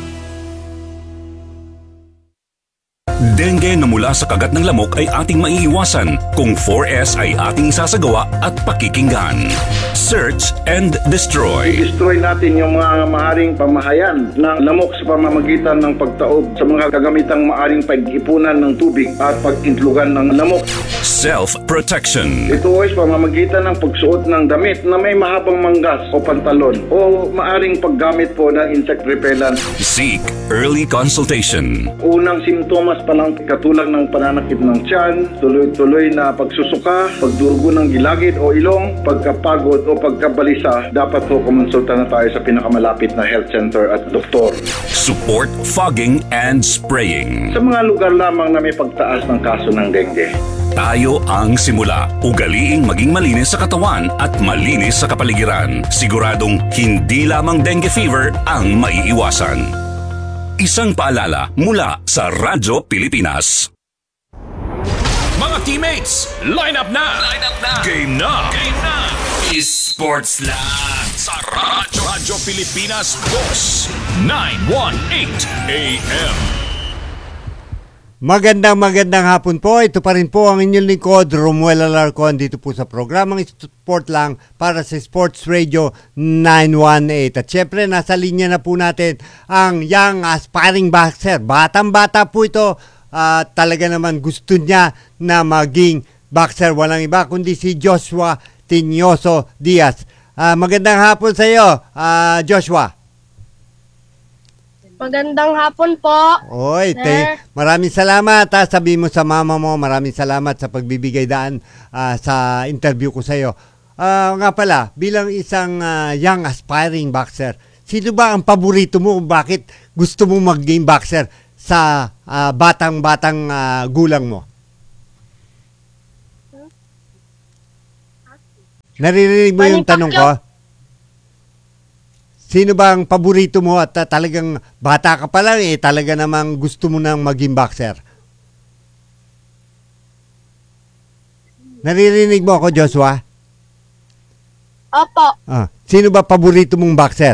Dengue na mula sa kagat ng lamok ay ating maiiwasan kung four S ay ating isasagawa at pakikinggan. Search and destroy. I-destroy natin yung mga maaaring pamahayan ng lamok sa pamamagitan ng pagtaob sa mga gagamitang maaaring pag-ipunan ng tubig at pag-intlugan ng lamok. Self-protection. Ito ay pamamagitan ng pagsuot ng damit na may mahabang manggas o pantalon o maaaring paggamit po ng insect repellent. Seek early consultation. Unang simptomas pa lang katulad ng pananakit ng tiyan, tuloy-tuloy na pagsusuka, pagdurugo ng gilagid o ilong, pagkapagod o pagkabalisa, dapat po kumonsulta na tayo sa pinakamalapit na health center at doktor. Support fogging and spraying. Sa mga lugar lamang na may pagtaas ng kaso ng dengue. Tayo ang simula. Ugaliing maging malinis sa katawan at malinis sa kapaligiran. Siguradong hindi lamang dengue fever ang maiiwasan. Isang paalala mula sa Radyo Pilipinas. Mga teammates, line up na! Line up na! Game na! Game na! Esports lang sa Radyo, Radyo Pilipinas Boss nine eighteen A M. Magandang magandang hapon po. Ito pa rin po ang inyong lingkod, Romuel Alarcon, dito po sa programang Sport Lang para sa Sports Radio nine eighteen. At syempre, nasa linya na po natin ang young aspiring boxer. Batang-bata po ito. Uh, talaga naman gusto niya na maging boxer. Walang iba kundi si Joshua Tinioso Diaz. Uh, magandang hapon sa iyo, uh, Joshua. Magandang hapon po. Oy, te, maraming salamat. Ha. Sabi mo sa mama mo, maraming salamat sa pagbibigay daan uh, sa interview ko sa iyo. Uh, nga pala, bilang isang uh, young aspiring boxer, sino ba ang paborito mo? Bakit gusto mo mag-game boxer sa ah, batang-batang ah, gulang mo? Naririnig mo yung Manny tanong ko? Sino ba ang paborito mo at ah, talagang bata ka pa lang eh, talaga namang gusto mo nang maging boxer? Naririnig mo ako, Joshua? Opo. Ah, sino ba paborito mong boxer?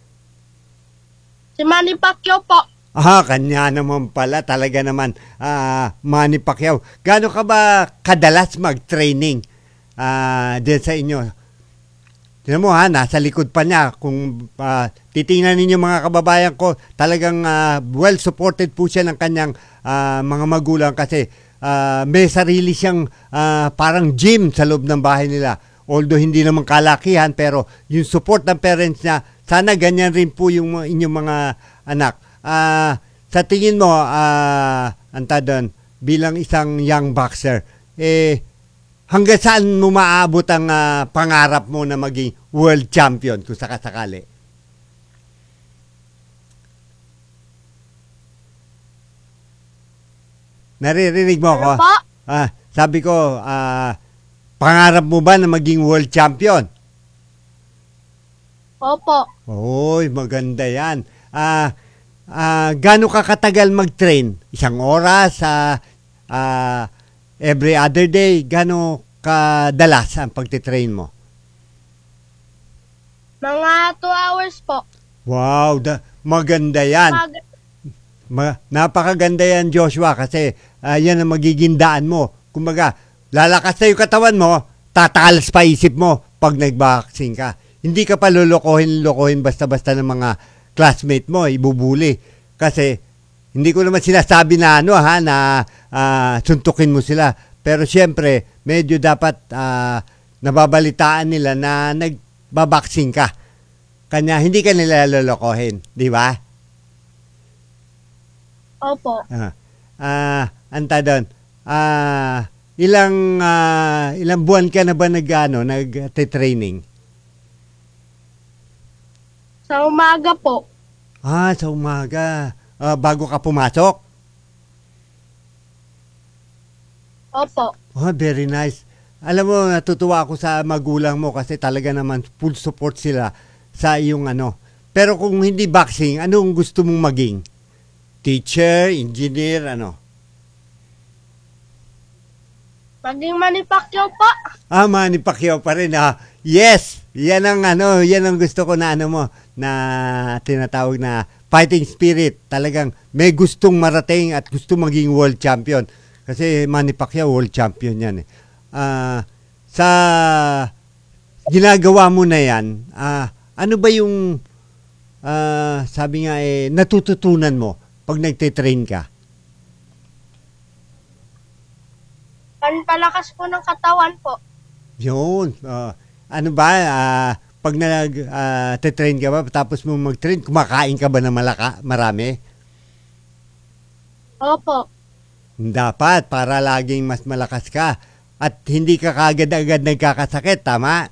Si Manny Pacquiao po. Ah, kanya naman pala. Talaga naman, ah, Manny Pacquiao. Gaano ka ba kadalas mag-training ah, din sa inyo? Tignan mo ha, nasa likod pa niya. Kung ah, titingnan ninyo mga kababayan ko, talagang ah, well-supported po siya ng kanyang ah, mga magulang kasi ah, may sarili siyang ah, parang gym sa loob ng bahay nila. Although hindi naman kalakihan, pero yung support ng parents niya, sana ganyan rin po yung mga- inyong mga anak. Ah, sa tingin mo, ah, Antadon, bilang isang young boxer, eh, hanggang saan mo maabot ang ah, pangarap mo na maging world champion kung sakasakali? Naririnig mo ako? Ano po? Ah, sabi ko, ah, pangarap mo ba na maging world champion? Opo. Oy, maganda yan. Ah, ah, gaano ka katagal mag-train? Isang oras? Ah, ah, every other day? Gaano kadalas ang pagtitrain mo? Mga two hours po. Wow, da, maganda yan. Mag- Ma, napakaganda yan, Joshua, kasi ah, yan ang magiging daan mo. Kumbaga, lalakas na yung katawan mo, tatalas pa isip mo pag nag-boxing ka. Hindi ka pa lulukohin-lukohin basta-basta ng mga classmate mo, ibubuli. Kasi, hindi ko naman sinasabi na ano ha, na ah, suntukin mo sila. Pero syempre, medyo dapat ah, nababalitaan nila na nagbaboxing ka. Kanya, hindi ka nila lulukohin, di ba? Opo. Ah, ah, Antadon, ah, ilang ah, ilang buwan ka na ba nag ano, nag-training? Sa umaga po. Ah, sa umaga. Ah, bago ka pumasok? Opo. Oh, very nice. Alam mo, natutuwa ako sa magulang mo kasi talaga naman full support sila sa iyong ano. Pero kung hindi boxing, anong gusto mong maging? Teacher, engineer, ano? Maging Manny Pacquiao po. Ah, Manny Pacquiao pa rin. Ah, yes! Yan ang ano, yan ang gusto ko na ano mo, na tinatawag na fighting spirit. Talagang may gustong marating at gusto maging world champion. Kasi Manny Pacquiao, world champion yan eh. Ah, sa ginagawa mo na yan, ah, ano ba yung ah, sabi nga eh, natututunan mo pag nagtitrain ka? Panpalakas po ng katawan po. Yun. ah, ano ba, ah, pag nag-train ka ba, tapos mo mag-train, kumakain ka ba na malaka, marami? Opo. Dapat, para laging mas malakas ka. At hindi ka kagad-agad nagkakasakit, tama?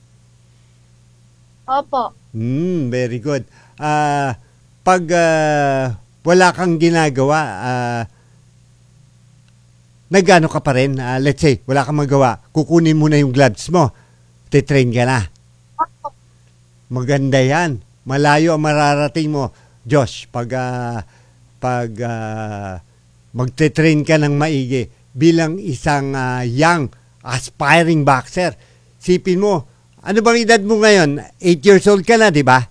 Opo. Hmm, very good. Ah, pag ah, wala kang ginagawa, ah, nagano ka pa rin? Ah, let's say, wala kang magawa, kukunin mo na yung gloves mo. Titrain ka na. Maganda yan. Malayo ang mararating mo, Josh, pag, ah, pag ah, magtitrain ka ng maigi bilang isang ah, young, aspiring boxer. Sipin mo, ano bang edad mo ngayon? eight years old ka na, di ba?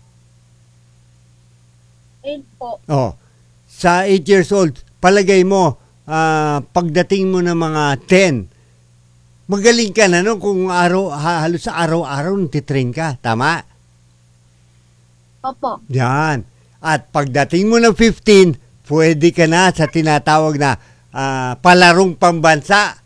Eight po. Oh. Sa eight years old, palagay mo, ah, pagdating mo ng mga ten, magaling ka na no kung araw, halos sa araw-araw nagtitrain ka. Tama? Opo. Yan. At pagdating mo ng fifteen, pwede ka na sa tinatawag na ah, palarong pambansa.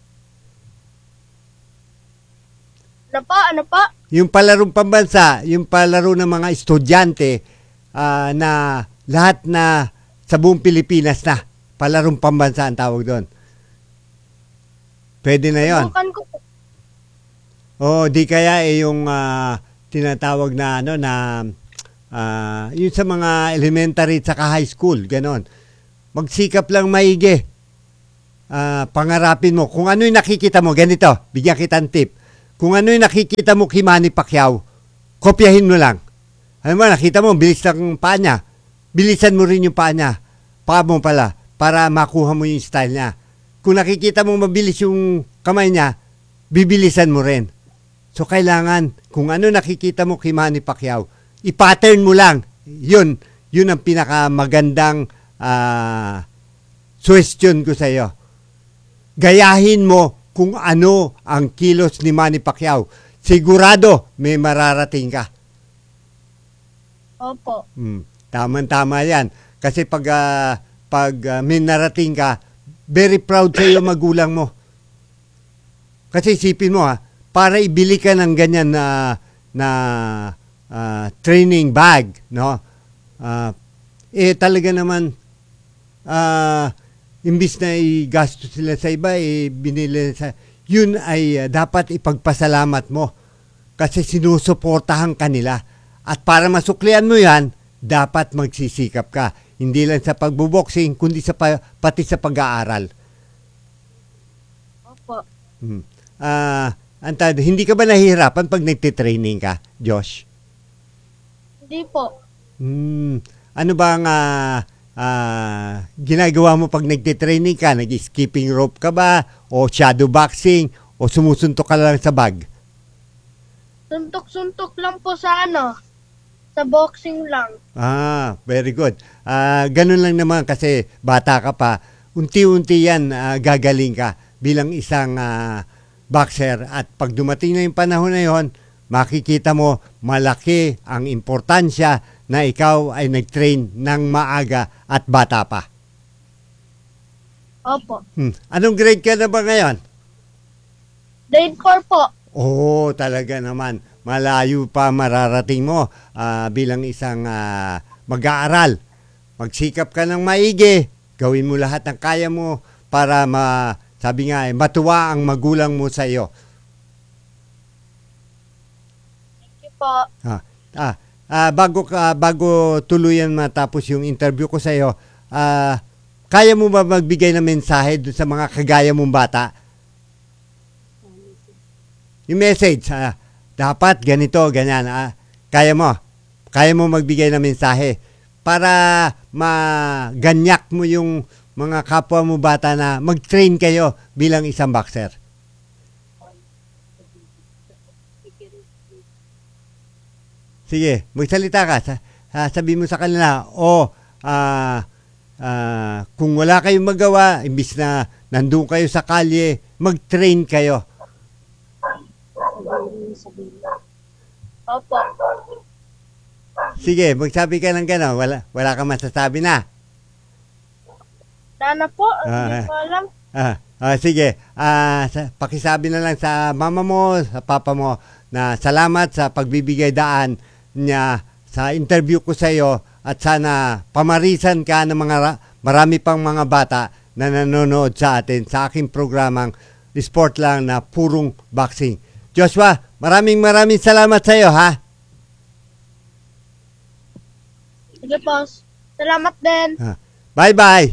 Ano po? Ano po? Yung palarong pambansa, yung palaro ng mga estudyante ah, na lahat na sa buong Pilipinas na. Palarong pambansa ang tawag doon. Pwede na yon. Subukan ko po. O di kaya eh yung ah, tinatawag na ano na ah, yun sa mga elementary at saka high school, ganon. Magsikap lang maigi. Ah, pangarapin mo. Kung ano yung nakikita mo, ganito, bigyan kitang tip. Kung ano yung nakikita mo kay Manny Pacquiao, kopyahin mo lang. Alam mo, nakita mo, bilis lang paa niya. Bilisan mo rin yung paa niya. Paa mo pala, para makuha mo yung style niya. Kung nakikita mo mabilis yung kamay niya, bibilisan mo rin. So, kailangan, kung ano nakikita mo kay Manny Pacquiao, i-pattern mo lang. Yun, yun ang pinakamagandang uh, suggestion ko sa iyo. Gayahin mo kung ano ang kilos ni Manny Pacquiao. Sigurado may mararating ka. Opo. Hmm, tama-tama yan. Kasi pag, uh, pag uh, may narating ka, very proud sa iyo magulang mo. Kasi isipin mo ha, para ibili ka ng ganyan na, na uh, training bag, no? Uh, eh talaga naman, ah, uh, imbis na i-gasto sila sa iba, eh, binili sa... Yun ay uh, dapat ipagpasalamat mo. Kasi sinusuportahan ka nila. At para masuklian mo yan, dapat magsisikap ka. Hindi lang sa pagbuboxing, kundi sa pa, pati sa pag-aaral. Opo. Hmm. Uh, Antad, hindi ka ba nahihirapan pag nagtitraining ka, Josh? Hindi po. Hmm. Ano ba ang... Uh, Ah, uh, ginagawa mo pag nagtitraining ka? Nag-skipping rope ka ba? O shadow boxing? O sumusuntok ka lang sa bag? Suntok-suntok lang po sa ano, sa boxing lang. Ah, very good. Ah, uh, ganun lang naman kasi bata ka pa. Unti-unti yan uh, gagaling ka bilang isang uh, boxer. At pag dumating na yung panahon na yon, makikita mo malaki ang importansya na ikaw ay nag-train ng maaga at bata pa. Opo. Hmm. Anong grade ka na ba ngayon? Grade four po. Oo, talaga naman. Malayo pa mararating mo uh, bilang isang uh, mag-aaral. Magsikap ka ng maigi. Gawin mo lahat ng kaya mo para ma, sabi nga, eh, matuwa ang magulang mo sa iyo. Thank you po. Ah, ah. Uh, bago uh, bago tuluyan matapos yung interview ko sa iyo, uh, kaya mo ba magbigay ng mensahe doon sa mga kagaya mong bata? Yung message, uh, dapat ganito, ganyan. Uh, kaya mo, kaya mo magbigay ng mensahe para maganyak mo yung mga kapwa mo bata na mag-train kayo bilang isang boxer. Sige, magsalita ka. Uh, sabi mo sa kanila, o, uh, uh, kung wala kayong magawa, imbis na nandun kayo sa kalye, mag-train kayo. Opo. Sige, magsabi ka ng gano'n. Wala, wala ka masasabi na. Sana po, Ah, hindi ko alam. Ah, ah, sige, ah, sa, pakisabi na lang sa mama mo, sa papa mo, na salamat sa pagbibigay daan niya sa interview ko sa iyo at sana pamarisan ka ng mga ra- marami pang mga bata na nanonood sa atin sa aking programang Sport Lang na purong boxing. Joshua, maraming maraming salamat sa iyo, ha? Sige po, salamat din. Ah, bye-bye!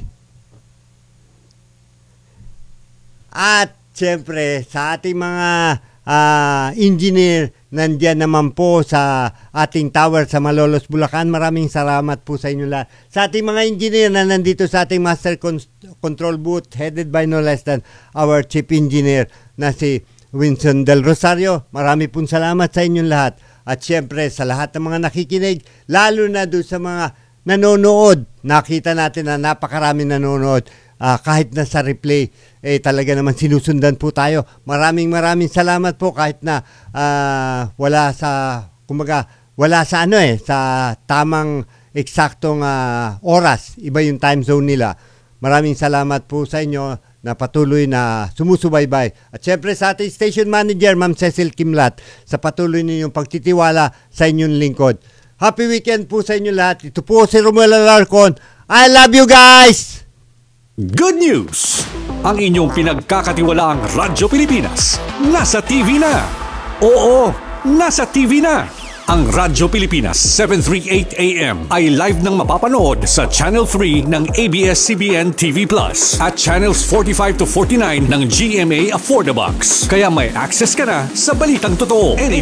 At siyempre, sa ating mga uh, engineer, nandiyan naman po sa ating tower sa Malolos, Bulacan. Maraming salamat po sa inyo lahat. Sa ating mga engineer na nandito sa ating master con- control booth, headed by no less than our chief engineer na si Winston Del Rosario. Marami pong salamat sa inyong lahat. At siyempre, sa lahat ng mga nakikinig, lalo na doon sa mga nanonood, nakita natin na napakarami nanonood. Uh, kahit na sa replay, eh talaga naman sinusundan po tayo. Maraming maraming salamat po kahit na uh, wala sa, kumaga, wala sa ano eh, sa tamang eksaktong uh, oras. Iba yung time zone nila. Maraming salamat po sa inyo na patuloy na sumusubaybay. At syempre sa ating station manager, Ma'am Cecil Kimlat, sa patuloy ninyong pagtitiwala sa inyong lingkod. Happy weekend po sa inyo lahat. Ito po si Romuel Alarcon. I love you guys! Good news! Ang inyong pinagkakatiwalaang Radyo Pilipinas nasa T V na. Oo, nasa T V na. Ang Radyo Pilipinas seven thirty-eight A M ay live nang mapapanood sa Channel three ng A B S C B N T V Plus at Channels forty-five to forty-nine ng G M A Affordabox. Kaya may access ka na sa balitang totoo.